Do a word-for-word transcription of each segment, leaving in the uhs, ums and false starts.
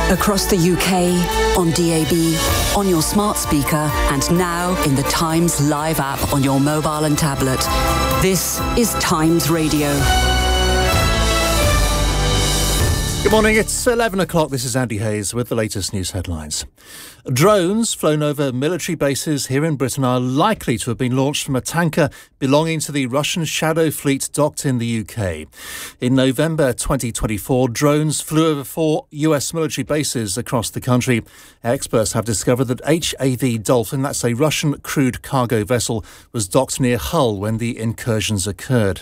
Across the U K, on D A B, on your smart speaker, and now in the Times Live app on your mobile and tablet. This is Times Radio. Good morning, it's eleven o'clock. This is Andy Hayes with the latest news headlines. Drones flown over military bases here in Britain are likely to have been launched from a tanker belonging to the Russian Shadow Fleet docked in the U K. In November twenty twenty-four, drones flew over four U S military bases across the country. Experts have discovered that H A V Dolphin, that's a Russian crewed cargo vessel, was docked near Hull when the incursions occurred.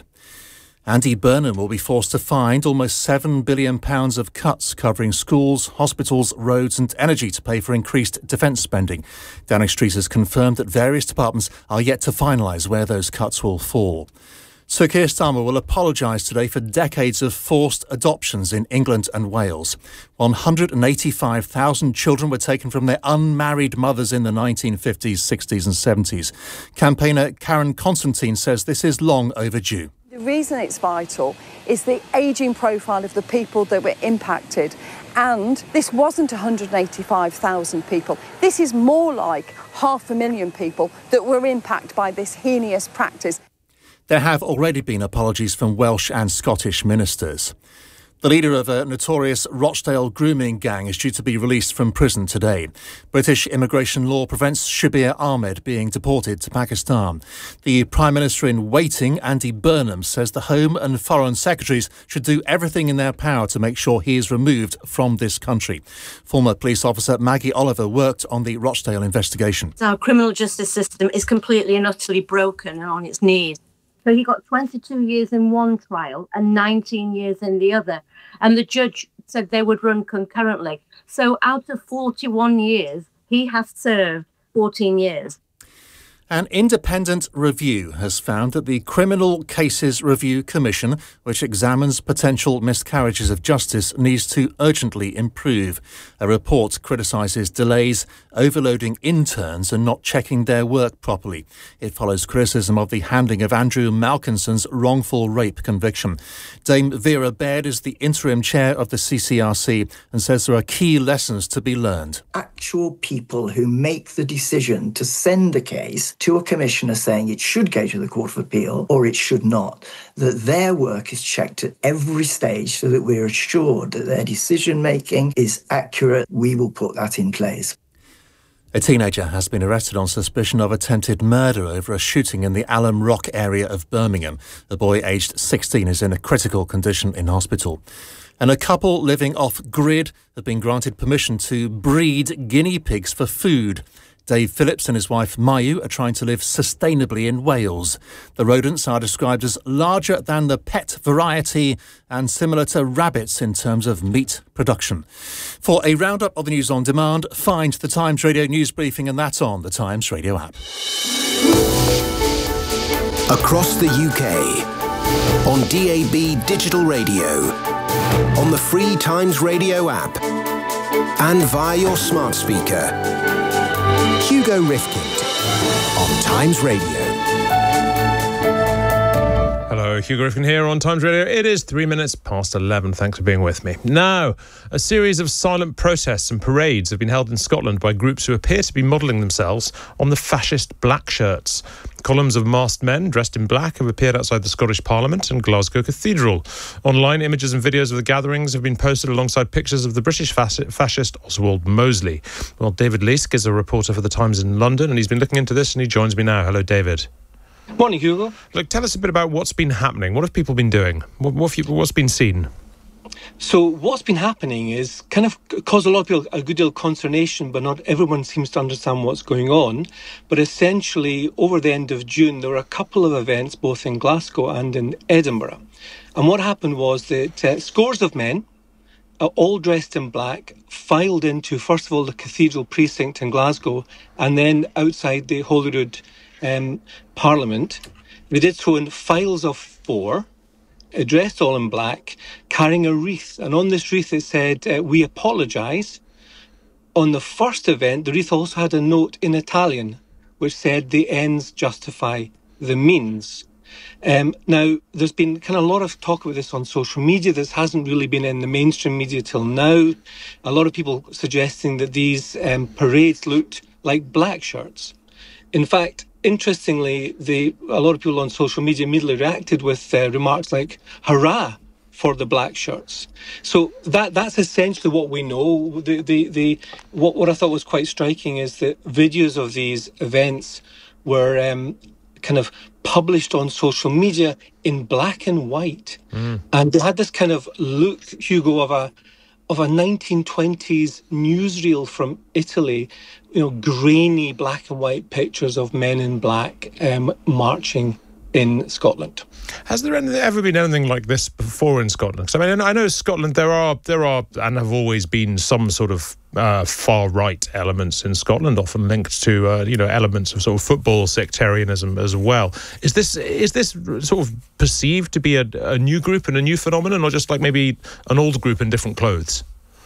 Andy Burnham will be forced to find almost seven billion pounds of cuts covering schools, hospitals, roads and energy to pay for increased defence spending. Downing Street has confirmed that various departments are yet to finalise where those cuts will fall. Sir Keir Starmer will apologise today for decades of forced adoptions in England and Wales. one hundred eighty-five thousand children were taken from their unmarried mothers in the nineteen fifties, sixties and seventies. Campaigner Karen Constantine says this is long overdue. The reason it's vital is the ageing profile of the people that were impacted. And this wasn't one hundred eighty-five thousand people. This is more like half a million people that were impacted by this heinous practice. There have already been apologies from Welsh and Scottish ministers. The leader of a notorious Rochdale grooming gang is due to be released from prison today. British immigration law prevents Shabir Ahmed being deported to Pakistan. The Prime Minister in waiting, Andy Burnham, says the Home and Foreign Secretaries should do everything in their power to make sure he is removed from this country. Former police officer Maggie Oliver worked on the Rochdale investigation. Our criminal justice system is completely and utterly broken and on its knees. So he got twenty-two years in one trial and nineteen years in the other. And the judge said they would run concurrently. So out of forty-one years, he has served fourteen years. An independent review has found that the Criminal Cases Review Commission, which examines potential miscarriages of justice, needs to urgently improve. A report criticises delays, overloading interns and not checking their work properly. It follows criticism of the handling of Andrew Malkinson's wrongful rape conviction. Dame Vera Baird is the interim chair of the C C R C and says there are key lessons to be learned. Actual people who make the decision to send the case to a commissioner saying it should go to the Court of Appeal or it should not, that their work is checked at every stage so that we're assured that their decision-making is accurate. We will put that in place. A teenager has been arrested on suspicion of attempted murder over a shooting in the Alum Rock area of Birmingham. The boy, aged sixteen, is in a critical condition in hospital. And a couple living off-grid have been granted permission to breed guinea pigs for food. Dave Phillips and his wife Mayu are trying to live sustainably in Wales. The rodents are described as larger than the pet variety and similar to rabbits in terms of meat production. For a roundup of the news on demand, find the Times Radio news briefing, and that's on the Times Radio app. Across the U K, on D A B Digital Radio, on the free Times Radio app, and via your smart speaker. Hugo Rifkind on Times Radio. Hello, Hugo Rifkind here on Times Radio. It is three minutes past eleven. Thanks for being with me. Now, a series of silent protests and parades have been held in Scotland by groups who appear to be modelling themselves on the fascist black shirts. Columns of masked men dressed in black have appeared outside the Scottish Parliament and Glasgow Cathedral. Online, images and videos of the gatherings have been posted alongside pictures of the British fascist Oswald Mosley. Well, David Leask is a reporter for The Times in London, and he's been looking into this, and he joins me now. Hello, David. Morning, Hugo. Look, tell us a bit about what's been happening. What have people been doing? What, what have you, what's been seen? So what's been happening is kind of caused a lot of people a good deal of consternation, but not everyone seems to understand what's going on. But essentially, over the end of June, there were a couple of events, both in Glasgow and in Edinburgh. And what happened was that uh, scores of men, uh, all dressed in black, filed into, first of all, the Cathedral Precinct in Glasgow, and then outside the Holyrood um, Parliament. They did so in files of four, dressed all in black, carrying a wreath. And on this wreath it said, uh, we apologise. On the first event, the wreath also had a note in Italian, which said, the ends justify the means. Um, now, there's been kind of a lot of talk about this on social media. This hasn't really been in the mainstream media till now. A lot of people suggesting that these um, parades looked like black shirts. In fact, interestingly, the, a lot of people on social media immediately reacted with uh, remarks like, hurrah for the black shirts. So that that's essentially what we know. The, the, the, what, what I thought was quite striking is that videos of these events were um, kind of published on social media in black and white. Mm. And they had this kind of look, Hugo, of a of a nineteen twenties newsreel from Italy, you know, grainy black and white pictures of men in black um, marching in Scotland. Has there any, ever been anything like this before in Scotland? Because I mean, I know Scotland, there are, there are, and have always been some sort of uh, far-right elements in Scotland, often linked to, uh, you know, elements of sort of football sectarianism as well. Is this is this sort of perceived to be a, a new group and a new phenomenon, or just like maybe an old group in different clothes?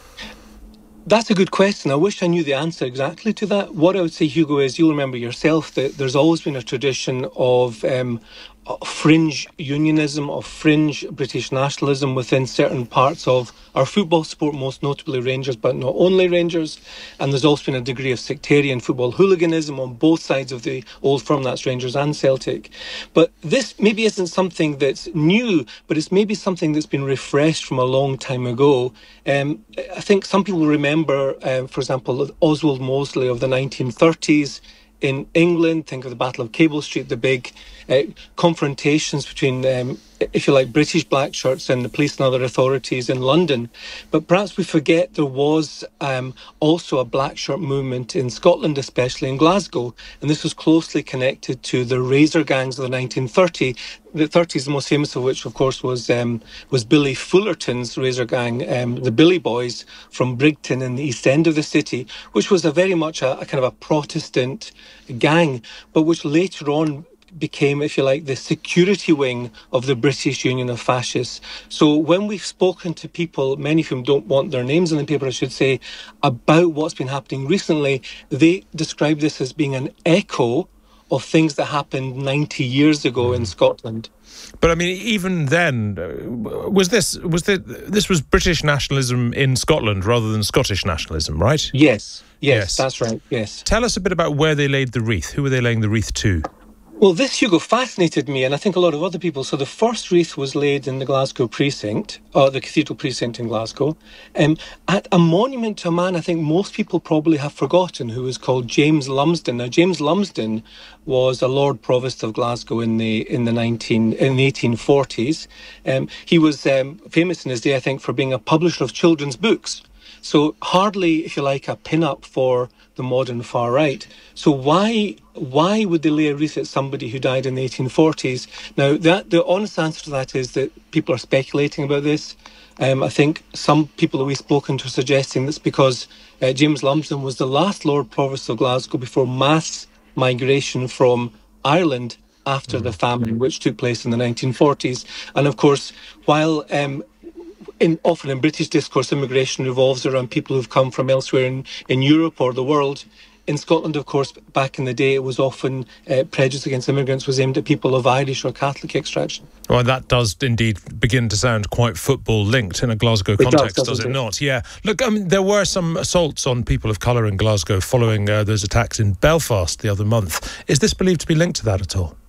That's a good question. I wish I knew the answer exactly to that. What I would say, Hugo, is you'll remember yourself that there's always been a tradition of um, fringe unionism, of fringe British nationalism within certain parts of our football sport, most notably Rangers, but not only Rangers. And there's also been a degree of sectarian football hooliganism on both sides of the old firm, that's Rangers and Celtic. But this maybe isn't something that's new, but it's maybe something that's been refreshed from a long time ago. Um, I think some people remember, um, for example, Oswald Mosley of the nineteen thirties in England. Think of the Battle of Cable Street, the big uh, confrontations between, um, if you like, British black shirts and the police and other authorities in London. But perhaps we forget there was um, also a black shirt movement in Scotland, especially in Glasgow. And this was closely connected to the Razor gangs of the nineteen thirties. The thirties, the most famous of which, of course, was um, was Billy Fullerton's Razor gang, um, the Billy Boys from Brigton in the east end of the city, which was a very much a, a kind of a Protestant gang, but which later on became, if you like, the security wing of the British Union of Fascists. So when we've spoken to people, many of whom don't want their names in the paper, I should say, about what's been happening recently, they describe this as being an echo of things that happened ninety years ago in Scotland. But I mean, even then, was this was the, this was British nationalism in Scotland rather than Scottish nationalism, right? Yes, yes, yes. That's right, yes. Tell us a bit about where they laid the wreath. Who were they laying the wreath to? Well, this, Hugo, fascinated me, and I think a lot of other people. So the first wreath was laid in the Glasgow precinct, or the Cathedral precinct in Glasgow, um, at a monument to a man I think most people probably have forgotten, who was called James Lumsden. Now, James Lumsden was a Lord Provost of Glasgow in the in the nineteen in the eighteen forties. Um, he was um, famous in his day, I think, for being a publisher of children's books. So hardly, if you like, a pin-up for the modern far right. So why why would they lay a wreath at somebody who died in the eighteen forties? Now, that the honest answer to that is that people are speculating about this. Um, I think some people that we've spoken to are suggesting that's because uh, James Lumsden was the last Lord Provost of Glasgow before mass migration from Ireland after mm. the famine, which took place in the nineteen forties. And of course, while um, In, often in British discourse, immigration revolves around people who've come from elsewhere in, in Europe or the world. In Scotland, of course, back in the day, it was often uh, prejudice against immigrants was aimed at people of Irish or Catholic extraction. Well, that does indeed begin to sound quite football-linked in a Glasgow context, does, does it, it not? Yeah. Look, I mean, there were some assaults on people of colour in Glasgow following uh, those attacks in Belfast the other month. Is this believed to be linked to that at all?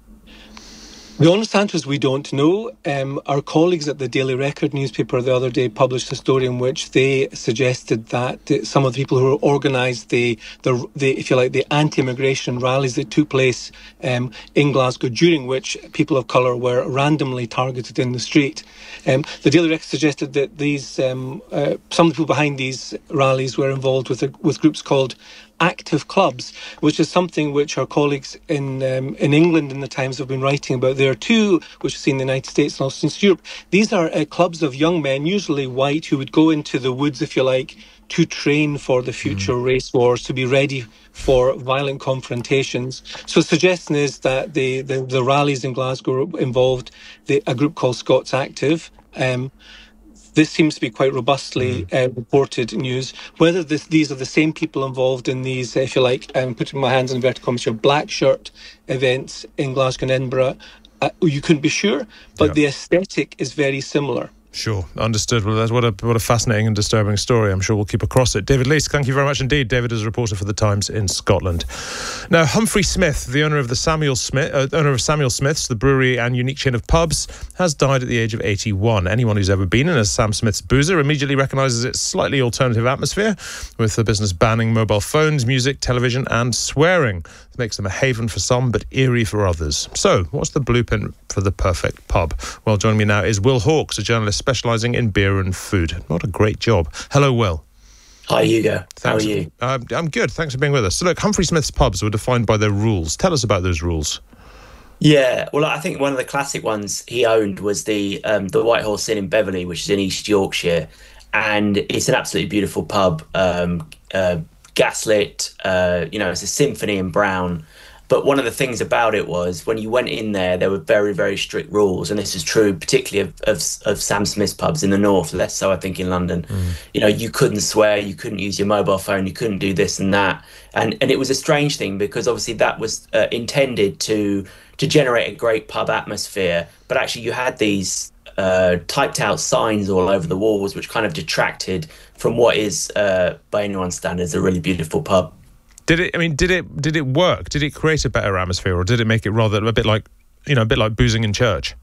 The honest answer is we don't know. Um, our colleagues at the Daily Record newspaper the other day published a story in which they suggested that some of the people who organised the, the, the, if you like, the anti-immigration rallies that took place um, in Glasgow, during which people of colour were randomly targeted in the street. Um, the Daily Record suggested that these um, uh, some of the people behind these rallies were involved with a, with groups called active clubs, which is something which our colleagues in um, in England in the Times have been writing about there too, which is seen in the United States and also in Europe. These are uh, clubs of young men, usually white, who would go into the woods, if you like, to train for the future mm. race wars, to be ready for violent confrontations. So the suggestion is that the, the, the rallies in Glasgow involved the, a group called Scots Active. Um, This seems to be quite robustly uh, reported news. Whether this, these are the same people involved in these, if you like, um, putting my hands in inverted commas, your black shirt events in Glasgow and Edinburgh, uh, you couldn't be sure, but yeah. the aesthetic is very similar. Sure, understood. Well, that's what a what a fascinating and disturbing story. I'm sure we'll keep across it. David Leask, thank you very much indeed. David is a reporter for The Times in Scotland. Now, Humphrey Smith, the owner of the Samuel Smith, uh, owner of Samuel Smith's, the brewery and unique chain of pubs, has died at the age of eighty-one. Anyone who's ever been in a Sam Smith's boozer immediately recognises its slightly alternative atmosphere, with the business banning mobile phones, music, television and swearing. It makes them a haven for some, but eerie for others. So, what's the blueprint for the perfect pub? Well, joining me now is Will Hawkes, a journalist specialising in beer and food. Not a great job. Hello, Will. Hi, Hugo. How Thanks. are you? Uh, I'm good. Thanks for being with us. So, look, Humphrey Smith's pubs were defined by their rules. Tell us about those rules. Yeah, well, I think one of the classic ones he owned was the um, the White Horse Inn in Beverley, which is in East Yorkshire, and it's an absolutely beautiful pub, um, uh, gaslit. Uh, you know, it's a symphony in brown. But one of the things about it was when you went in there, there were very, very strict rules. And this is true particularly of, of, of Sam Smith's pubs in the north, less so, I think, in London. Mm. You know, you couldn't swear, you couldn't use your mobile phone, you couldn't do this and that. And and it was a strange thing because obviously that was uh, intended to to generate a great pub atmosphere. But actually you had these uh, typed out signs all over the walls, which kind of detracted from what is, uh, by anyone's standards, a really beautiful pub. Did it? I mean, did it? Did it work? Did it create a better atmosphere, or did it make it rather a bit like, you know, a bit like boozing in church?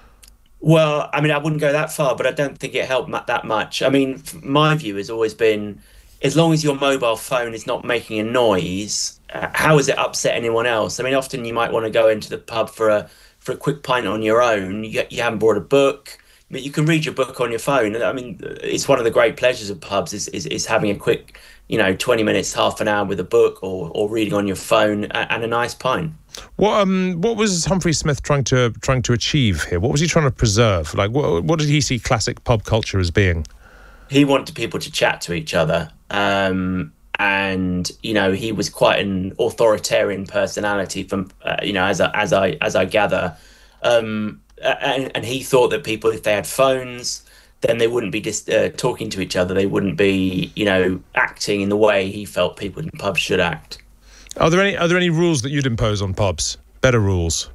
Well, I mean, I wouldn't go that far, but I don't think it helped that much. I mean, my view has always been, as long as your mobile phone is not making a noise, uh, how has it upset anyone else? I mean, often you might want to go into the pub for a for a quick pint on your own. You, you haven't brought a book, but you can read your book on your phone. I mean, it's one of the great pleasures of pubs is is, is having a quick, you know, twenty minutes, half an hour with a book or, or reading on your phone and a nice pint. What um what was Humphrey Smith trying to trying to achieve here? What was he trying to preserve? Like, what what did he see classic pub culture as being? He wanted people to chat to each other, um, and you know, he was quite an authoritarian personality. From uh, you know, as I, as I as I gather, um, and, and he thought that people, if they had phones, then they wouldn't be just uh, talking to each other. They wouldn't be, you know, acting in the way he felt people in pubs should act. Are there any Are there any rules that you'd impose on pubs? Better rules?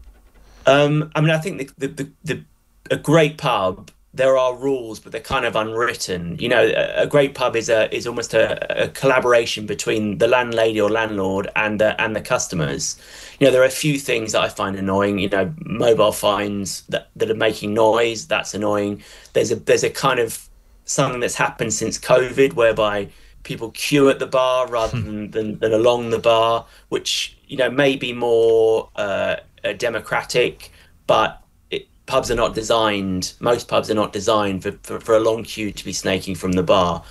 Um, I mean, I think the, the, the, the a great pub, there are rules, but they're kind of unwritten. You know, a, a great pub is a is almost a, a collaboration between the landlady or landlord and the, and the customers. You know, there are a few things that I find annoying. You know, mobile phones that, that are making noise, that's annoying. There's a there's a kind of something that's happened since COVID whereby people queue at the bar rather than, than, than along the bar, which, you know, may be more uh, democratic, but pubs are not designed, most pubs are not designed for, for, for a long queue to be snaking from the bar.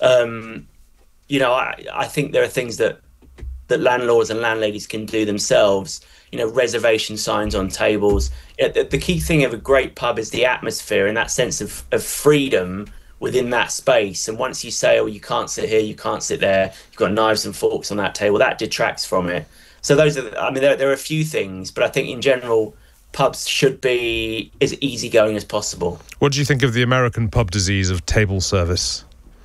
Um, you know, I, I think there are things that that landlords and landladies can do themselves. You know, reservation signs on tables. You know, the, the key thing of a great pub is the atmosphere and that sense of, of freedom within that space. And once you say, oh, you can't sit here, you can't sit there, you've got knives and forks on that table, that detracts from it. So those are, I mean, there, there are a few things, but I think in general, pubs should be as easygoing as possible. What do you think of the American pub disease of table service?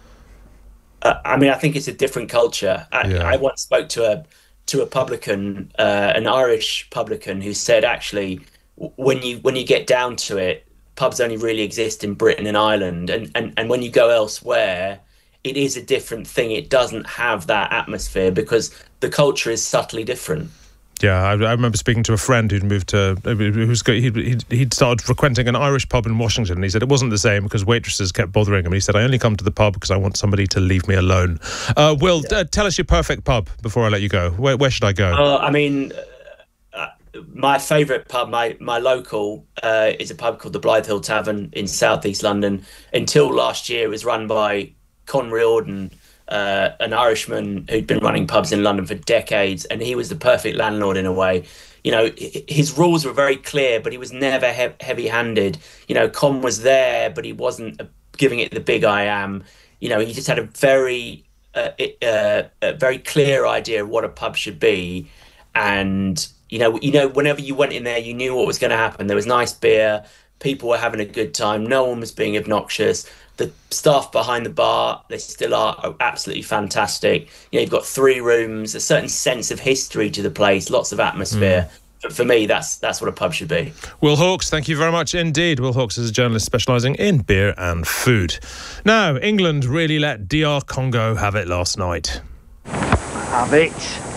Uh, I mean, I think it's a different culture. I, yeah. I once spoke to a to a publican, uh, an Irish publican, who said actually, when you when you get down to it, pubs only really exist in Britain and Ireland, and and and when you go elsewhere, it is a different thing. It doesn't have that atmosphere because the culture is subtly different. Yeah, I, I remember speaking to a friend who'd moved to, who's he'd, he'd, he'd started frequenting an Irish pub in Washington, and he said it wasn't the same because waitresses kept bothering him. He said, I only come to the pub because I want somebody to leave me alone. Uh, Will, yeah. uh, tell us your perfect pub before I let you go. Where, where should I go? Uh, I mean, uh, my favourite pub, my, my local, uh, is a pub called the Blythe Hill Tavern in South East London. Until last year, it was run by Con Riordan, Uh, an Irishman who'd been running pubs in London for decades, and he was the perfect landlord in a way. You know, his rules were very clear, but he was never he- heavy-handed. You know, Con was there, but he wasn't giving it the big I am. You know, he just had a very, uh, uh, a very clear idea of what a pub should be. And you know, you know, whenever you went in there, you knew what was going to happen. There was nice beer, people were having a good time, no one was being obnoxious. The staff behind the bar, they still are, are absolutely fantastic. You know, you've got three rooms, a certain sense of history to the place, lots of atmosphere. Mm. for me, that's that's what a pub should be. Will Hawks, thank you very much indeed. Will Hawks is a journalist specialising in beer and food. Now, England really let D R Congo have it last night. Have it.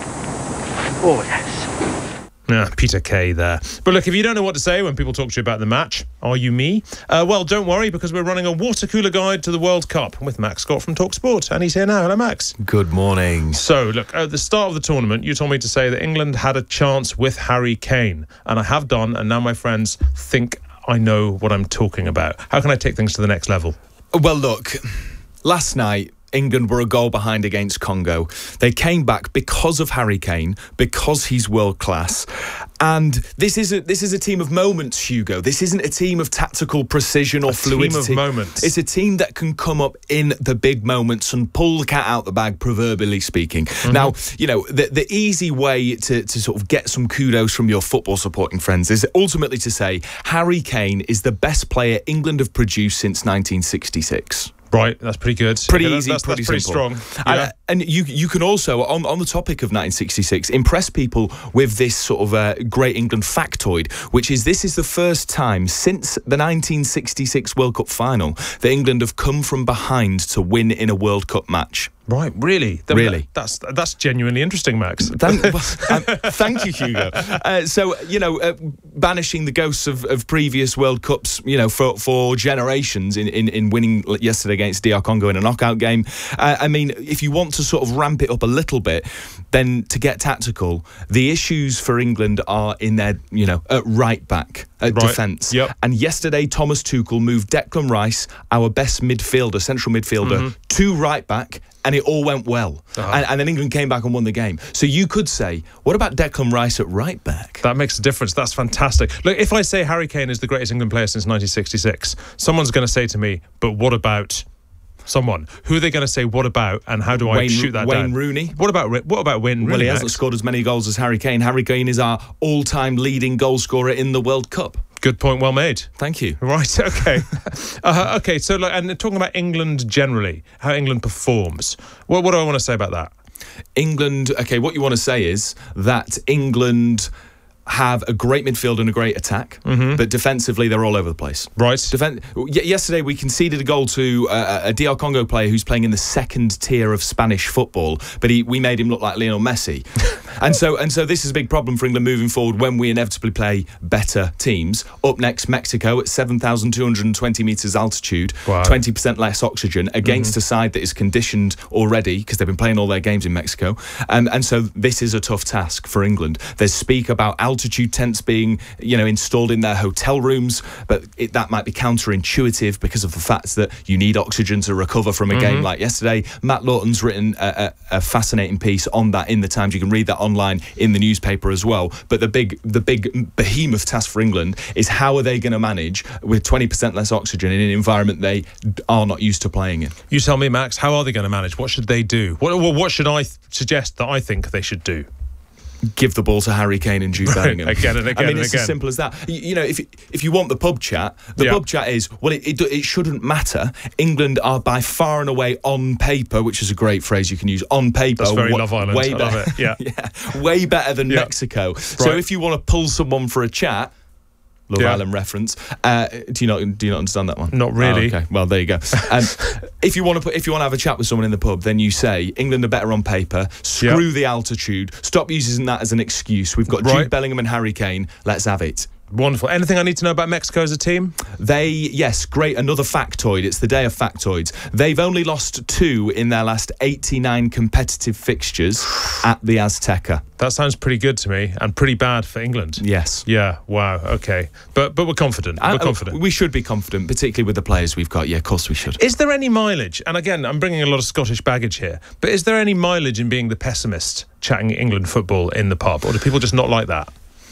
Oh, yes. Yeah, Peter Kay there. But look, if you don't know what to say when people talk to you about the match, are you me? Uh, well, don't worry, because we're running a water cooler guide to the World Cup with Max Scott from TalkSport, and he's here now. Hello, Max. Good morning. So, look, at the start of the tournament, you told me to say that England had a chance with Harry Kane, and I have done, and now my friends think I know what I'm talking about. How can I take things to the next level? Well, look, last night, England were a goal behind against Congo. They came back because of Harry Kane, because he's world class. And this is a, this is a team of moments, Hugo. This isn't a team of tactical precision or a fluidity. Team of moments. It's a team that can come up in the big moments and pull the cat out the bag, proverbially speaking. Mm-hmm. Now, you know, the, the easy way to, to sort of get some kudos from your football supporting friends is ultimately to say Harry Kane is the best player England have produced since nineteen sixty-six. Right, that's pretty good. Pretty okay, easy, that's, pretty, that's pretty simple. strong. Yeah. And, and you you can also, on, on the topic of nineteen sixty-six, impress people with this sort of uh, great England factoid, which is this is the first time since the nineteen sixty-six World Cup final that England have come from behind to win in a World Cup match. Right, really? That, really? That's that's genuinely interesting, Max. Thank, um, thank you, Hugo. Uh, so, you know, uh, banishing the ghosts of, of previous World Cups, you know, for, for generations in, in, in winning yesterday against D R Congo in a knockout game. Uh, I mean, if you want to sort of ramp it up a little bit, then to get tactical, the issues for England are in their, you know, at right back, at right. defence. Yep. And yesterday, Thomas Tuchel moved Declan Rice, our best midfielder, central midfielder, mm-hmm. to right back, and it all went well. Uh-huh. And, and then England came back and won the game. So you could say, what about Declan Rice at right back? That makes a difference. That's fantastic. Look, if I say Harry Kane is the greatest England player since nineteen sixty-six, someone's going to say to me, but what about someone? Who are they going to say, what about, and how do I Wayne, shoot that Wayne down? Rooney. What about what about Wayne Rooney? Well, he next? hasn't scored as many goals as Harry Kane. Harry Kane is our all-time leading goal scorer in the World Cup. Good point, well made. Thank you. Right, okay. uh, okay, so like, and talking about England generally, how England performs, what, what do I want to say about that? England, okay, what you want to say is that England have a great midfield and a great attack, mm-hmm. but defensively they're all over the place. Right. Defen- y- yesterday we conceded a goal to uh, a D R Congo player who's playing in the second tier of Spanish football, but he, we made him look like Lionel Messi. and so and so this is a big problem for England moving forward when we inevitably play better teams. Up next, Mexico at seven thousand two hundred twenty metres altitude, wow. twenty percent less oxygen against mm-hmm. a side that is conditioned already because they've been playing all their games in Mexico. Um, and so this is a tough task for England. There's speak about altitude altitude tents being, you know, installed in their hotel rooms, but it, that might be counterintuitive because of the fact that you need oxygen to recover from a mm-hmm. game like yesterday. Matt Lawton's written a, a, a fascinating piece on that in the Times. You can read that online in the newspaper as well. But the big, the big behemoth task for England is how are they going to manage with twenty percent less oxygen in an environment they are not used to playing in. You tell me, Max, how are they going to manage? What should they do? What, what should I th- suggest that I think they should do? Give the ball to Harry Kane and Jude right. Bellingham. Again and again I mean, and it's again. as simple as that. You, you know, if if you want the pub chat, the yeah. pub chat is, well, it, it it shouldn't matter. England are by far and away on paper, which is a great phrase you can use, on paper. That's very w- Love Island. Way I better, love it. Yeah. yeah, way better than yeah. Mexico. Right. So if you want to pull someone for a chat, Love yeah. Island reference. Uh, do you not do you not understand that one? Not really. Oh, okay. Well, there you go. Um, if you want to put, if you want to have a chat with someone in the pub, then you say England are better on paper. Screw yep. the altitude. Stop using that as an excuse. We've got right. Jude Bellingham and Harry Kane. Let's have it. Wonderful. Anything I need to know about Mexico as a team? They, yes, great. Another factoid. It's the day of factoids. They've only lost two in their last eighty-nine competitive fixtures at the Azteca. That sounds pretty good to me and pretty bad for England. Yes. Yeah. Wow. Okay. But but we're confident. We're uh, confident. We should be confident, particularly with the players we've got. Yeah, of course we should. Is there any mileage? And again, I'm bringing a lot of Scottish baggage here. But is there any mileage in being the pessimist, chatting England football in the pub, or do people just not like that?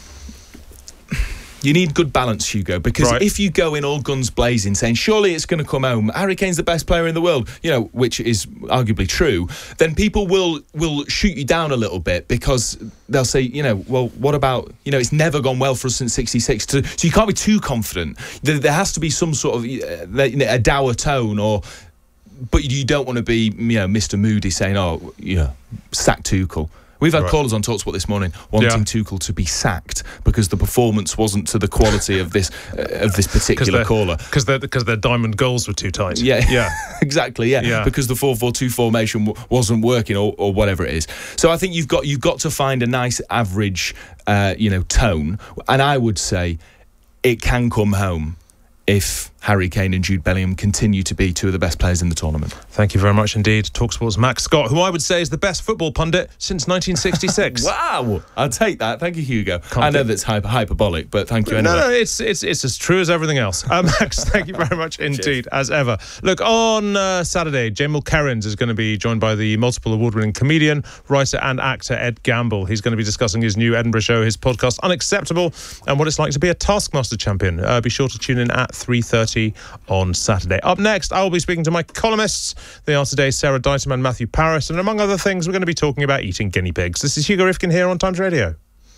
You need good balance, Hugo, because right. if you go in all guns blazing saying, surely it's going to come home, Harry Kane's the best player in the world, you know, which is arguably true, then people will will shoot you down a little bit because they'll say, you know, well, what about, you know, it's never gone well for us since sixty-six. So you can't be too confident. There, there has to be some sort of uh, a dour tone, or, but you don't want to be, you know, Mister Moody saying, oh, you know, sack Tuchel. We've had Right. callers on TalkSport this morning wanting Yeah. Tuchel to be sacked because the performance wasn't to the quality of this uh, of this particular caller. Because their, because their diamond goals were too tight. Yeah, Yeah. exactly. Yeah. Yeah. because the four four two formation w- wasn't working, or, or whatever it is. So I think you've got you've got to find a nice average, uh, you know, tone. And I would say it can come home if Harry Kane and Jude Bellingham continue to be two of the best players in the tournament. Thank you very much indeed. TalkSport's Max Scott, who I would say is the best football pundit since nineteen sixty-six. Wow, I'll take that. Thank you, Hugo. Can't I know do- that's hyper- hyperbolic, but thank you anyway. No, no, it's it's it's as true as everything else. Uh, Max, thank you very much indeed, as ever. Look, on uh, Saturday, Jamil Kerrins is going to be joined by the multiple award-winning comedian, writer and actor Ed Gamble. He's going to be discussing his new Edinburgh show, his podcast Unacceptable, and what it's like to be a Taskmaster champion. Uh, be sure to tune in at three thirty on Saturday. Up next, I will be speaking to my columnists. They are today Sarah Ditem and Matthew Paris, and among other things, we're going to be talking about eating guinea pigs. This is Hugo Rifkin here on Times Radio.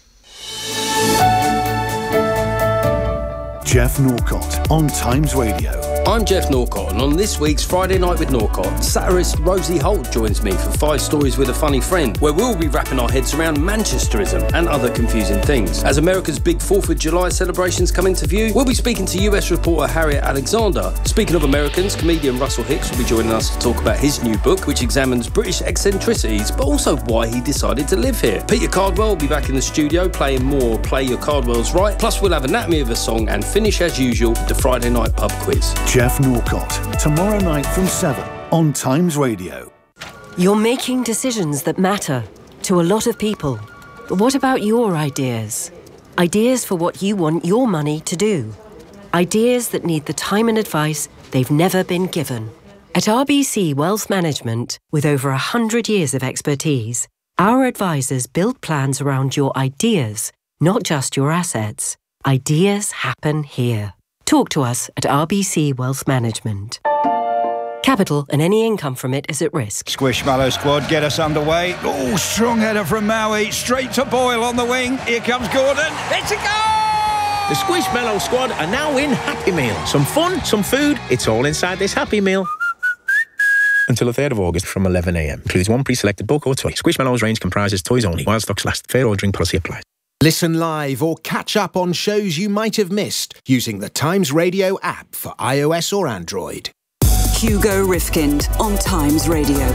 Jeff Norcott on Times Radio. I'm Jeff Norcott, and on this week's Friday Night with Norcott, satirist Rosie Holt joins me for Five Stories with a Funny Friend, where we'll be wrapping our heads around Manchesterism and other confusing things. As America's big fourth of July celebrations come into view, we'll be speaking to U S reporter Harriet Alexander. Speaking of Americans, comedian Russell Hicks will be joining us to talk about his new book, which examines British eccentricities, but also why he decided to live here. Peter Cardwell will be back in the studio playing more Play Your Cardwells Right, plus we'll have Anatomy of a Song and finish as usual with the Friday Night Pub Quiz. Jeff Norcott, tomorrow night from seven on Times Radio. You're making decisions that matter to a lot of people. But what about your ideas? Ideas for what you want your money to do. Ideas that need the time and advice they've never been given. At R B C Wealth Management, with over one hundred years of expertise, our advisors build plans around your ideas, not just your assets. Ideas happen here. Talk to us at R B C Wealth Management. Capital and any income from it is at risk. Squishmallow squad, get us underway. Oh, strong header from Maui, straight to Boyle on the wing. Here comes Gordon. It's a goal! The Squishmallow squad are now in Happy Meal. Some fun, some food, it's all inside this Happy Meal. Until the third of August from eleven a m. Includes one pre-selected book or toy. Squishmallow's range comprises toys only. While stocks last. Fair ordering policy applies. Listen live or catch up on shows you might have missed using the Times Radio app for iOS or Android. Hugo Rifkind on Times Radio.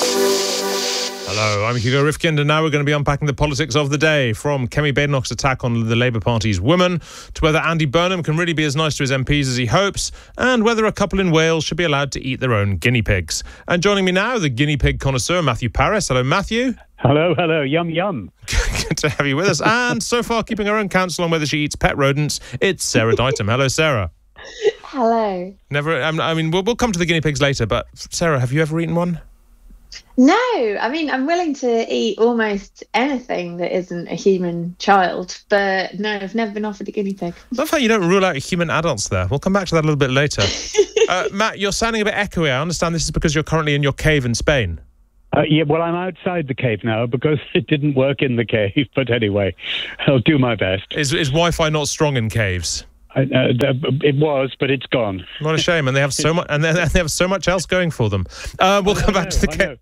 Hello, I'm Hugo Rifkind, and now we're going to be unpacking the politics of the day, from Kemi Badenoch's attack on the Labour Party's women, to whether Andy Burnham can really be as nice to his M Ps as he hopes, and whether a couple in Wales should be allowed to eat their own guinea pigs. And joining me now, the guinea pig connoisseur, Matthew Paris. Hello, Matthew. Hello, hello, yum, yum. Good to have you with us. And so far, keeping her own counsel on whether she eats pet rodents, it's Sarah Ditem. Hello, Sarah. Hello. Never, I mean, we'll, we'll come to the guinea pigs later, but Sarah, have you ever eaten one? No, I mean, I'm willing to eat almost anything that isn't a human child, but no, I've never been offered a guinea pig. Love how you don't rule out human adults there. We'll come back to that a little bit later. uh, Matt, you're sounding a bit echoey. I understand this is because you're currently in your cave in Spain. Uh, yeah, well, I'm outside the cave now because it didn't work in the cave. But anyway, I'll do my best. Is, is Wi-Fi not strong in caves? I, uh, it was, but it's gone. What a shame, and they have so much, and they, they have so much else going for them. Uh, we'll come back to the cave.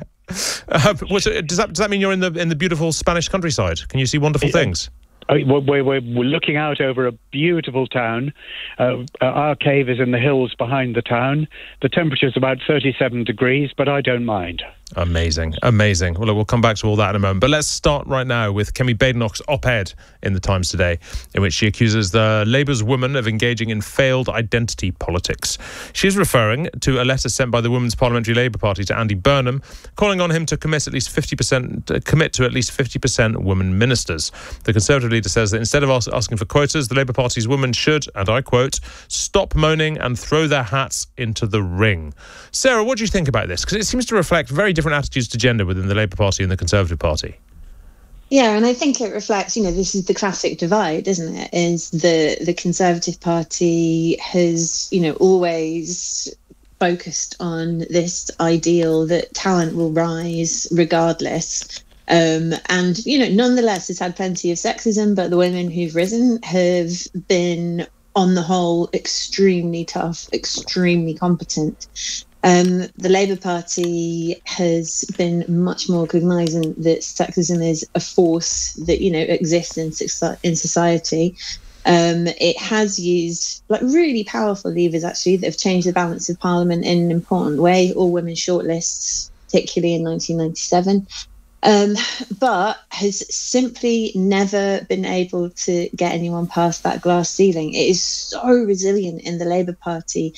uh, which, does that does that mean you're in the in the beautiful Spanish countryside? Can you see wonderful things? Uh, we're, we're, we're looking out over a beautiful town. Uh, our cave is in the hills behind the town. The temperature's about thirty-seven degrees, but I don't mind. Amazing, amazing. Well, look, we'll come back to all that in a moment. But let's start right now with Kemi Badenoch's op-ed in the Times today, in which she accuses the Labour's woman of engaging in failed identity politics. She's referring to a letter sent by the Women's Parliamentary Labour Party to Andy Burnham, calling on him to commit at least fifty percent, uh, commit to at least fifty percent women ministers. The Conservative leader says that instead of ask, asking for quotas, the Labour Party's women should, and I quote, stop moaning and throw their hats into the ring. Sarah, what do you think about this? Because it seems to reflect very different attitudes to gender within the Labour Party and the Conservative Party. Yeah, and I think it reflects, you know, this is the classic divide, isn't it? Is the the Conservative Party has, you know, always focused on this ideal that talent will rise regardless. Um, and, you know, nonetheless, it's had plenty of sexism, but the women who've risen have been, on the whole, extremely tough, extremely competent. Um, the Labour Party has been much more cognizant that sexism is a force that, you know, exists in, in society. Um, it has used like really powerful levers, actually, that have changed the balance of Parliament in an important way. All women shortlists, particularly in nineteen ninety-seven. Um, but has simply never been able to get anyone past that glass ceiling. It is so resilient in the Labour Party.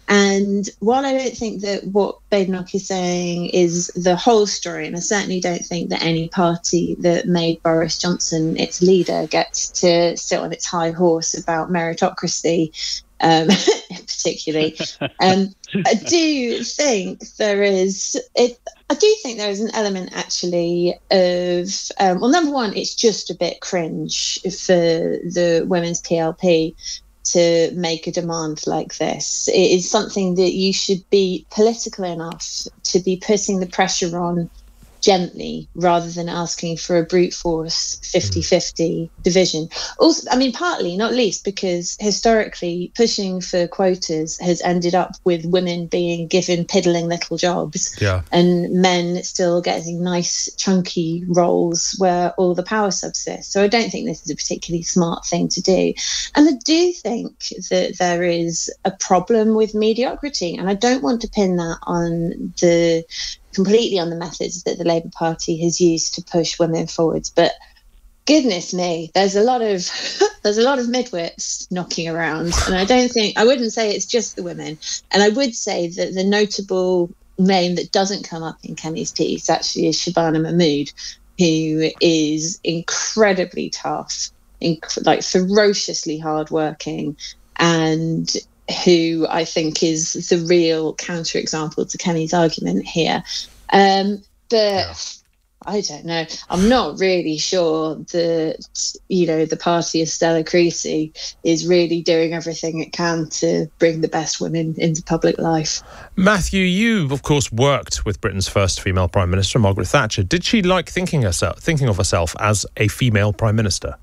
And while I don't think that what Badenoch is saying is the whole story, and I certainly don't think that any party that made Boris Johnson its leader gets to sit on its high horse about meritocracy, um, particularly, um, I do think there is... It, I do think there is an element, actually, of... Um, well, number one, it's just a bit cringe for the Women's P L P to make a demand like this. It is something that you should be political enough to be putting the pressure on gently, rather than asking for a brute force fifty-fifty division. Also, I mean, partly, not least, because historically pushing for quotas has ended up with women being given piddling little jobs, yeah. and men still getting nice chunky roles where all the power subsists. So I don't think this is a particularly smart thing to do. And I do think that there is a problem with mediocrity, and I don't want to pin that on the completely on the methods that the Labour Party has used to push women forwards, but goodness me, there's a lot of there's a lot of midwits knocking around, and I don't think I wouldn't say it's just the women. And I would say that the notable name that doesn't come up in Kemi's piece actually is Shabana Mahmood, who is incredibly tough, inc- like ferociously hardworking, and who I think is the real counterexample to Kemi's argument here. Um, but yeah. I don't know. I'm not really sure that, you know, the party of Stella Creasy is really doing everything it can to bring the best women into public life. Matthew, you, of course, worked with Britain's first female Prime Minister, Margaret Thatcher. Did she like thinking herself, thinking of herself as a female Prime Minister?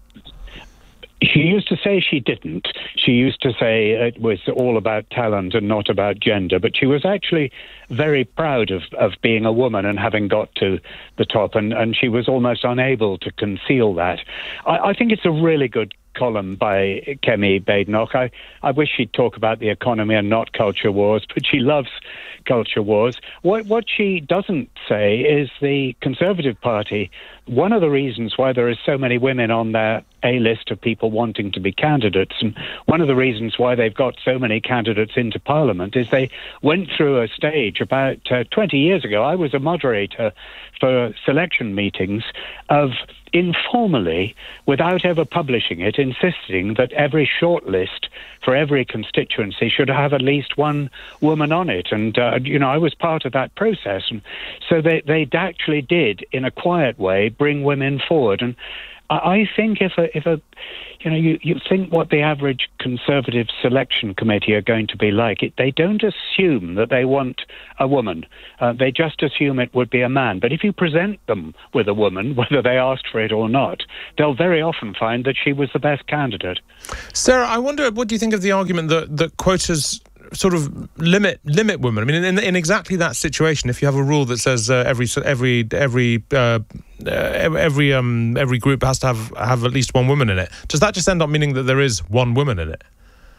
She used to say she didn't. She used to say it was all about talent and not about gender, but she was actually very proud of, of being a woman and having got to the top, and, and she was almost unable to conceal that. I, I think it's a really good column by Kemi Badenoch. I, I wish she'd talk about the economy and not culture wars, but she loves culture wars. What, what she doesn't say is the Conservative Party, one of the reasons why there are so many women on their A list of people wanting to be candidates, and one of the reasons why they've got so many candidates into Parliament, is they went through a stage about uh, twenty years ago. I was a moderator for selection meetings of informally, without ever publishing it, insisting that every shortlist for every constituency should have at least one woman on it. And, uh, you know, I was part of that process. And so they, they actually did, in a quiet way, bring women forward. And I think if a, if a, you know, you, you think what the average Conservative selection committee are going to be like, it, they don't assume that they want a woman. Uh, they just assume it would be a man. But if you present them with a woman, whether they asked for it or not, they'll very often find that she was the best candidate. Sarah, I wonder, what do you think of the argument that, that quotas sort of limit limit women? I mean, in, in exactly that situation, if you have a rule that says uh, every every every uh, every um every group has to have have at least one woman in it, does that just end up meaning that there is one woman in it?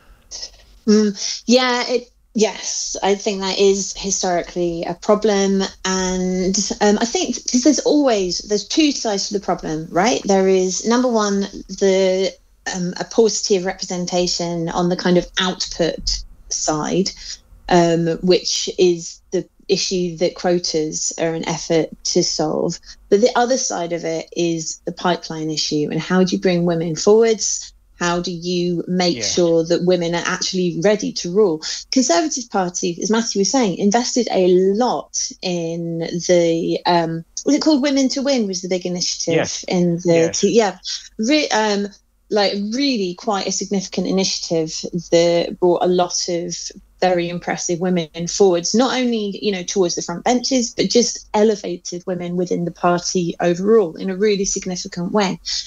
Mm, yeah, it, yes, I think that is historically a problem, and um, I think because there's always there's two sides to the problem, right? There is number one, the um, a paucity of representation on the kind of output side, um, which is the issue that quotas are an effort to solve. But the other side of it is the pipeline issue, and how do you bring women forwards? How do you make yeah. sure that women are actually ready to rule? Conservative Party, as Matthew was saying, invested a lot in the um, was it called Women to Win? Was the big initiative yes. in the yes. t- yeah. Re- um, like really quite a significant initiative that brought a lot of very impressive women forwards, not only, you know, towards the front benches, but just elevated women within the party overall in a really significant way.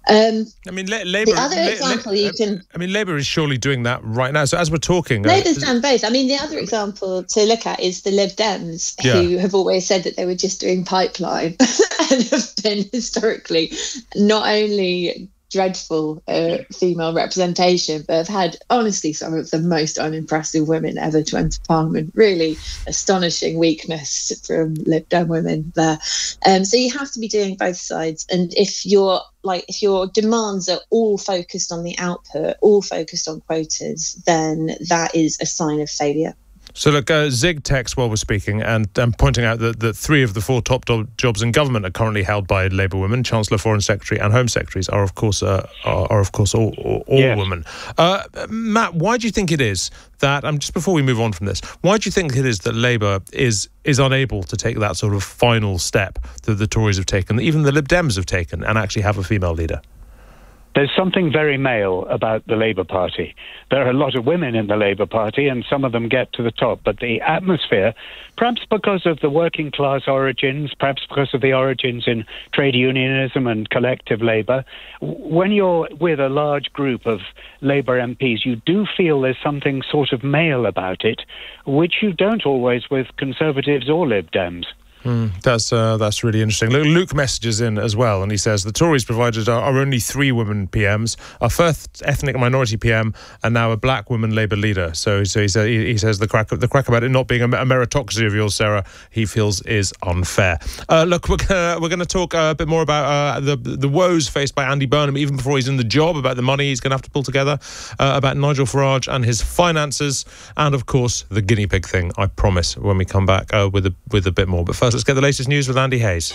Um, I mean, La- Labour. the other La- example La- you can. I mean, Labour is surely doing that right now. So as we're talking, Labour's uh, done both. I mean, the other example to look at is the Lib Dems, Yeah. who have always said that they were just doing pipeline and have been historically not only dreadful uh, female representation, but have had, honestly, some of the most unimpressive women ever to enter Parliament. Really astonishing weakness from Lib Dem women there. Um, so you have to be doing both sides. And if you're like, if your demands are all focused on the output, all focused on quotas, then that is a sign of failure. So look, uh, Zig texts while we're speaking and um, pointing out that, that three of the four top do- jobs in government are currently held by Labour women. Chancellor, Foreign Secretary and Home Secretaries are of course uh, are, are of course all, all, all Yes. women. Uh, Matt, why do you think it is that, um, just before we move on from this, why do you think it is that Labour is is unable to take that sort of final step that the Tories have taken, that even the Lib Dems have taken, and actually have a female leader? There's something very male about the Labour Party. There are a lot of women in the Labour Party, and some of them get to the top. But the atmosphere, perhaps because of the working class origins, perhaps because of the origins in trade unionism and collective labour, when you're with a large group of Labour M Ps, you do feel there's something sort of male about it, which you don't always with Conservatives or Lib Dems. Mm, that's uh, that's really interesting. Luke, Luke messages in as well, and he says the Tories provided are, are only three women P Ms, our first ethnic minority P M, and now a black woman Labour leader. So, so he says he, he says the crack the crack about it not being a, a meritocracy of yours, Sarah, he feels is unfair. Uh, look, we're gonna we're gonna talk uh, a bit more about uh, the the woes faced by Andy Burnham even before he's in the job, about the money he's going to have to pull together, uh, about Nigel Farage and his finances, and of course the guinea pig thing. I promise when we come back uh, with a with a bit more. But first, let's get the latest news with Andy Hayes.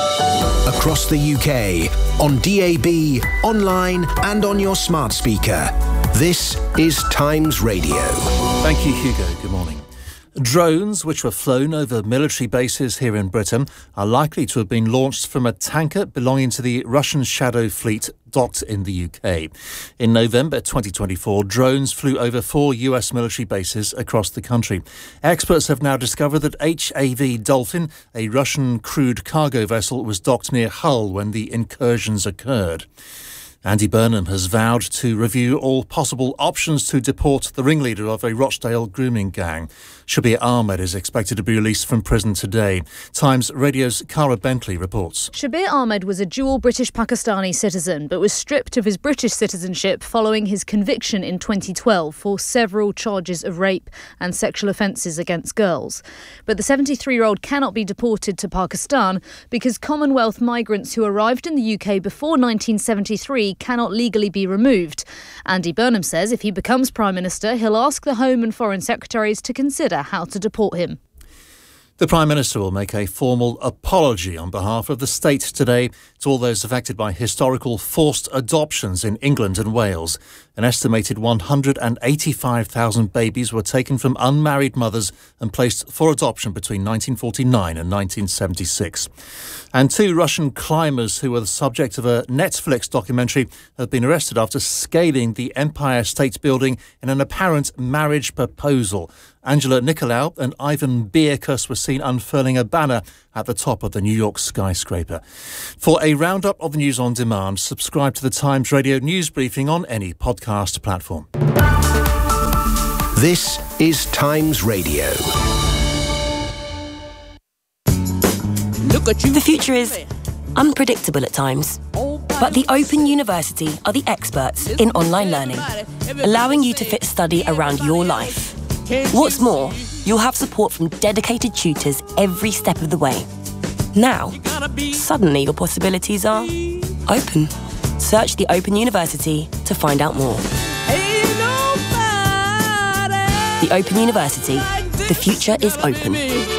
Across the U K, on D A B, online and on your smart speaker. This is Times Radio. Thank you, Hugo. Good morning. Drones, which were flown over military bases here in Britain, are likely to have been launched from a tanker belonging to the Russian Shadow Fleet docked in the U K. In November twenty twenty-four, drones flew over four U S military bases across the country. Experts have now discovered that H A V Dolphin, a Russian crewed cargo vessel, was docked near Hull when the incursions occurred. Andy Burnham has vowed to review all possible options to deport the ringleader of a Rochdale grooming gang. Shabir Ahmed is expected to be released from prison today. Times Radio's Cara Bentley reports. Shabir Ahmed was a dual British-Pakistani citizen, but was stripped of his British citizenship following his conviction in twenty twelve for several charges of rape and sexual offences against girls. But the seventy-three-year-old cannot be deported to Pakistan because Commonwealth migrants who arrived in the U K before nineteen seventy-three cannot legally be removed. Andy Burnham says if he becomes Prime Minister, he'll ask the Home and Foreign Secretaries to consider how to deport him. The Prime Minister will make a formal apology on behalf of the state today to all those affected by historical forced adoptions in England and Wales. An estimated one hundred eighty-five thousand babies were taken from unmarried mothers and placed for adoption between nineteen forty-nine and nineteen seventy-six. And two Russian climbers who were the subject of a Netflix documentary have been arrested after scaling the Empire State Building in an apparent marriage proposal. Angela Nicolau and Ivan Bierkus were seen unfurling a banner at the top of the New York skyscraper. For a roundup of the news on demand, subscribe to the Times Radio news briefing on any podcast platform. This is Times Radio. Look at you. The future is unpredictable at times, but the Open University are the experts in online learning, allowing you to fit study around your life. What's more, you'll have support from dedicated tutors every step of the way. Now, suddenly your possibilities are open. Search the Open University to find out more. The Open University. The future is open.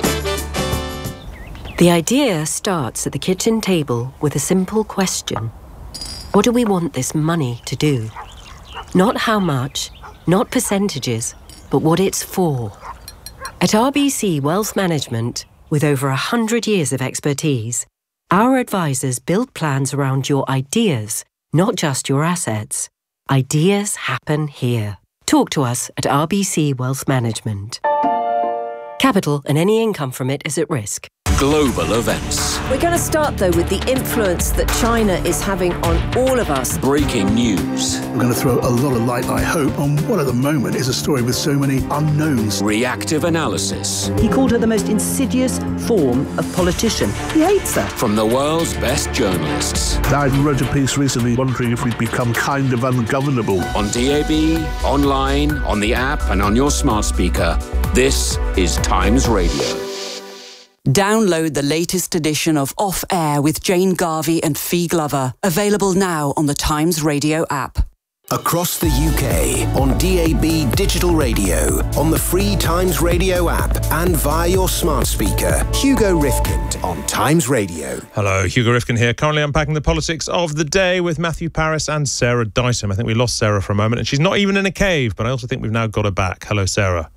The idea starts at the kitchen table with a simple question. What do we want this money to do? Not how much, not percentages, but what it's for. At R B C Wealth Management, with over one hundred years of expertise, our advisors build plans around your ideas, not just your assets. Ideas happen here. Talk to us at R B C Wealth Management. Capital and any income from it is at risk. global events. We're going to start, though, with the influence that China is having on all of us. Breaking news. We're going to throw a lot of light, I hope, on what at the moment is a story with so many unknowns. Reactive analysis. He called her the most insidious form of politician. He hates her. From the world's best journalists. I wrote a piece recently wondering if we'd become kind of ungovernable. On D A B, online, on the app, and on your smart speaker, this is Times Radio. Download the latest edition of Off Air with Jane Garvey and Fee Glover. Available now on the Times Radio app. Across the U K, on D A B Digital Radio, on the free Times Radio app, and via your smart speaker. Hugo Rifkind on Times Radio. Hello, Hugo Rifkind here, currently unpacking the politics of the day with Matthew Parris and Sarah Dyson. I think we lost Sarah for a moment, and she's not even in a cave, but I also think we've now got her back. Hello, Sarah.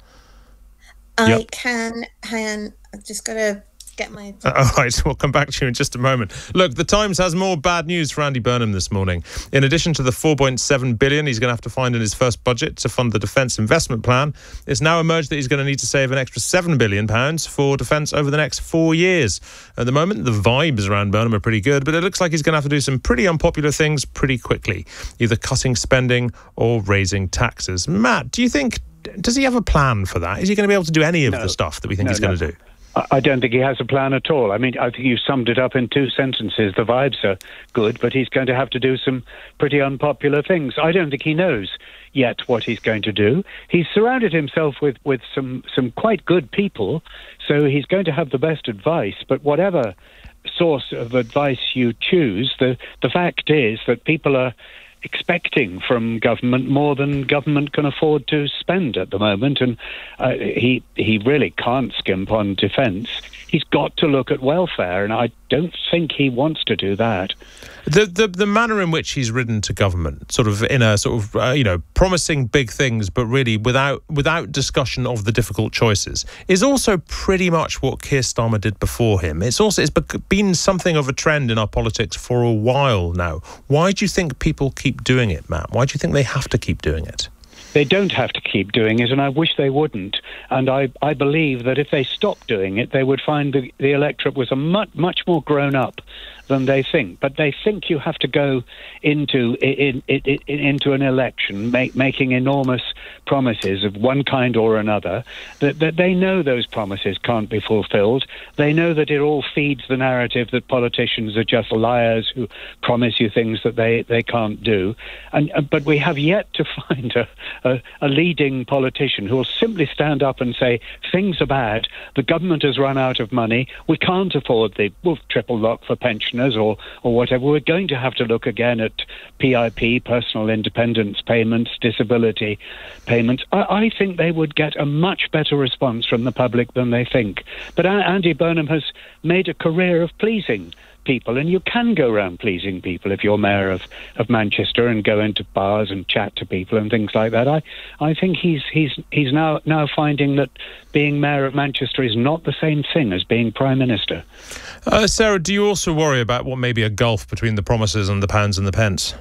I Yep. can, hang on, I've just got to get my... Uh, all right, we'll come back to you in just a moment. Look, the Times has more bad news for Andy Burnham this morning. In addition to the four point seven billion dollars he's going to have to find in his first budget to fund the Defence Investment Plan, it's now emerged that he's going to need to save an extra seven billion pounds for defence over the next four years. At the moment, the vibes around Burnham are pretty good, but it looks like he's going to have to do some pretty unpopular things pretty quickly, either cutting spending or raising taxes. Matt, do you think... Does he have a plan for that? Is he going to be able to do any of No. the stuff that we think No, he's going to no. do? I- I don't think he has a plan at all. I mean, I think you summed it up in two sentences. The vibes are good, but he's going to have to do some pretty unpopular things. I don't think he knows yet what he's going to do. He's surrounded himself with, with some, some quite good people, so he's going to have the best advice. But whatever source of advice you choose, the, the fact is that people are expecting from government more than government can afford to spend at the moment, and uh, he he really can't skimp on defence. He's got to look at welfare, and I don't think he wants to do that. The, the the manner in which he's ridden to government, sort of in a sort of uh, you know promising big things, but really without without discussion of the difficult choices, is also pretty much what Keir Starmer did before him. It's also it's been something of a trend in our politics for a while now. Why do you think people keep doing it, Matt? Why do you think they have to keep doing it? They don't have to keep doing it, and I wish they wouldn't. And I, I believe that if they stopped doing it, they would find the, the electorate was a much, much more grown up than they think. But they think you have to go into in, in, in, into an election make, making enormous promises of one kind or another, that, that they know those promises can't be fulfilled. They know that it all feeds the narrative that politicians are just liars who promise you things that they, they can't do. And uh, but we have yet to find a, a, a leading politician who will simply stand up and say, things are bad, the government has run out of money, we can't afford the well, triple lock for pensioners or, or whatever. We're going to have to look again at P I P, personal independence payments, disability payments. I, I think they would get a much better response from the public than they think. But Andy Burnham has made a career of pleasing people, and you can go around pleasing people if you're mayor of, of Manchester and go into bars and chat to people and things like that. I, I think he's he's he's now now finding that being mayor of Manchester is not the same thing as being prime minister. Uh, Sarah, do you also worry about what may be a gulf between the promises and the pounds and the pence?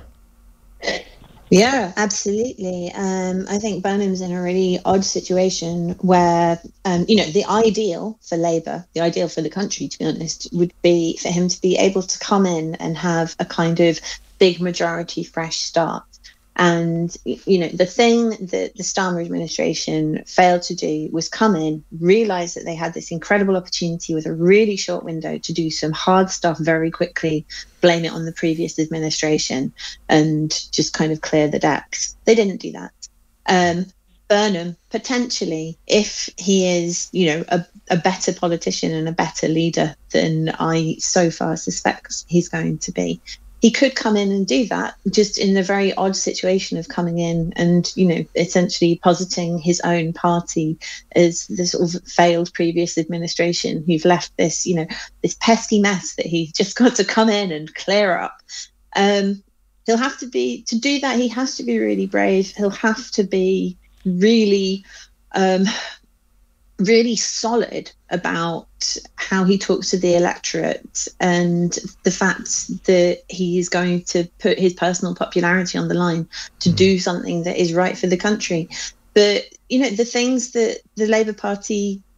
Yeah, absolutely. Um, I think Burnham's in a really odd situation where, um, you know, the ideal for Labour, the ideal for the country, to be honest, would be for him to be able to come in and have a kind of big majority fresh start. And, you know, the thing that the Starmer administration failed to do was come in, realise that they had this incredible opportunity with a really short window to do some hard stuff very quickly, blame it on the previous administration and just kind of clear the decks. They didn't do that. Um, Burnham, potentially, if he is, you know, a, a better politician and a better leader than I so far suspect he's going to be, he could come in and do that, just in the very odd situation of coming in and, you know, essentially positing his own party as the sort of failed previous administration who've left this, you know, this pesky mess that he's just got to come in and clear up. Um, he'll have to be, to do that, he has to be really brave. He'll have to be really, um, really solid about how he talks to the electorate and the fact that he is going to put his personal popularity on the line to do something that is right for the country. But, you know, the things that the Labour Party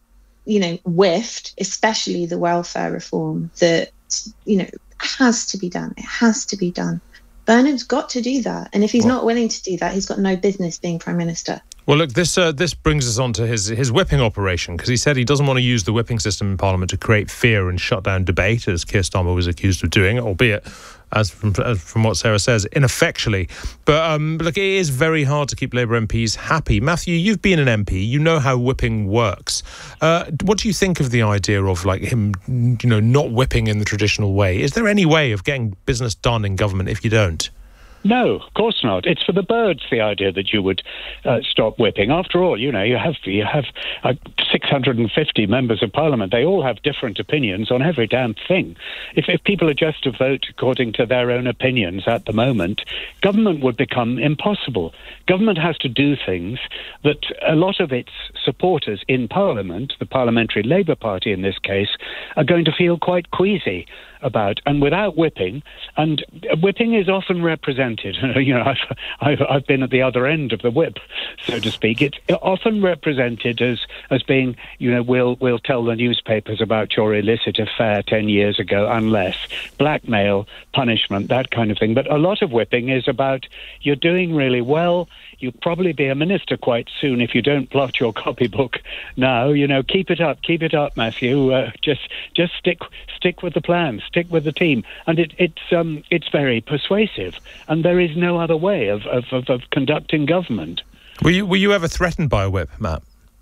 you know, whiffed, especially the welfare reform that, you know, has to be done. It has to be done. Burnham's got to do that. And if he's well, not willing to do that, he's got no business being Prime Minister. Well, look, this uh, this brings us on to his, his whipping operation, because he said he doesn't want to use the whipping system in Parliament to create fear and shut down debate, as Keir Starmer was accused of doing, albeit, as from, as from what Sarah says, ineffectually. But um, look, it is very hard to keep Labour M Ps happy. Matthew, you've been an M P. You know how whipping works. Uh, what do you think of the idea of like him, you know, not whipping in the traditional way? Is there any way of getting business done in government if you don't? No, of course not. It's for the birds, the idea that you would uh, stop whipping. After all, you know, you have you have uh, six hundred fifty members of Parliament. They all have different opinions on every damn thing. If, if people are just to vote according to their own opinions at the moment, government would become impossible. Government has to do things that a lot of its supporters in Parliament, the Parliamentary Labour Party in this case, are going to feel quite queasy about, and without whipping, and whipping is often represented, you know, I've, I've, I've been at the other end of the whip, so to speak. It's often represented as, as being, you know, we'll, we'll tell the newspapers about your illicit affair ten years ago, unless blackmail, punishment, that kind of thing. But a lot of whipping is about, you're doing really well, you'll probably be a minister quite soon if you don't blot your copybook now. You know, keep it up, keep it up, Matthew. Uh, just just stick stick with the plan, stick with the team. And it, it's um, it's very persuasive. And there is no other way of, of, of, of conducting government. Were you, were you ever threatened by a whip, Matt?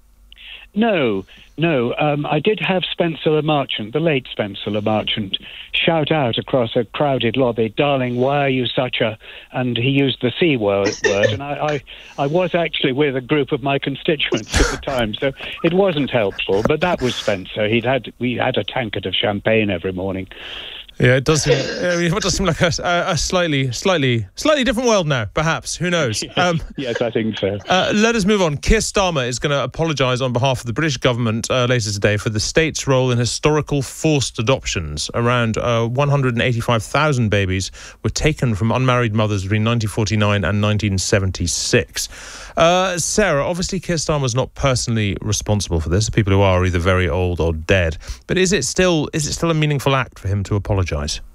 No, no. Um, I did have Spencer Le Marchant, the late Spencer Le Marchant, shout out across a crowded lobby, "Darling, why are you such a..." And he used the C word, word and I, I, I was actually with a group of my constituents at the time, so it wasn't helpful. But that was Spencer. He'd had we had a tankard of champagne every morning. Yeah, it does seem, I mean, it does seem like a, a slightly, slightly, slightly different world now, perhaps. Who knows? Yes, um, yes I think so. Uh, let us move on. Keir Starmer is going to apologise on behalf of the British government uh, later today for the state's role in historical forced adoptions. Around uh, one hundred eighty-five thousand babies were taken from unmarried mothers between nineteen forty-nine and nineteen seventy-six. Uh, Sarah, obviously Keir Starmer's not personally responsible for this. The people who are are either very old or dead. But is it still is it still a meaningful act for him to apologise?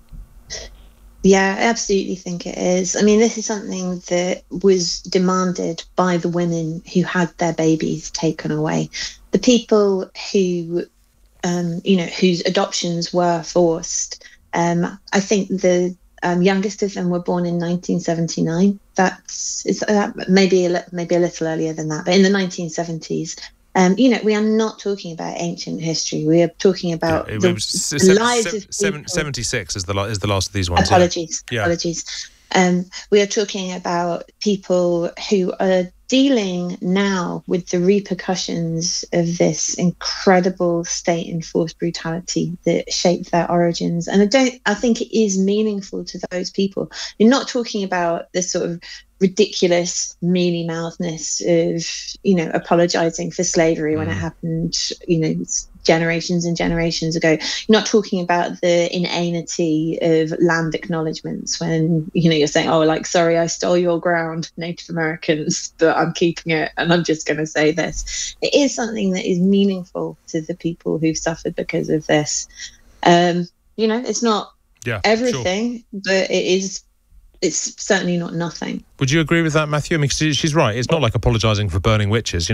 Yeah, I absolutely think it is. I mean, this is something that was demanded by the women who had their babies taken away. The people who, um, you know, whose adoptions were forced. Um, I think the um, youngest of them were born in nineteen seventy-nine. That's is that maybe a, maybe a little earlier than that, but in the nineteen seventies. Um, you know, we are not talking about ancient history. We are talking about yeah, it the, was the se- lives se- of people. seven, seventy-six is the la- is the last of these ones. Apologies, yeah. apologies. Um, we are talking about people who are dealing now with the repercussions of this incredible state-enforced brutality that shaped their origins. And I don't. I think it is meaningful to those people. You're not talking about this sort of ridiculous mealy-mouthness of, you know, apologizing for slavery when mm. it happened, you know, generations and generations ago. You're not talking about the inanity of land acknowledgements when, you know, you're saying, oh, like, sorry, I stole your ground, Native Americans, but I'm keeping it and I'm just going to say this. It is something that is meaningful to the people who've suffered because of this. Um, you know, it's not yeah, everything, sure. but it is it's certainly not nothing. Would you agree with that, Matthew? I mean, she's right. It's not like apologising for burning witches. You